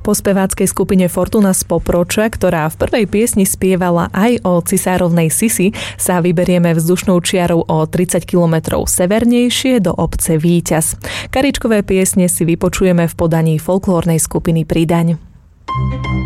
Po speváckej skupine Fortuna z Poproča, ktorá v prvej piesni spievala aj o cisárovnej Sisi, sa vyberieme vzdušnou čiarou o 30 kilometrov severnejšie do obce Víťaz. Karičkové piesne si vypočujeme v podaní folklórnej skupiny Pridaň.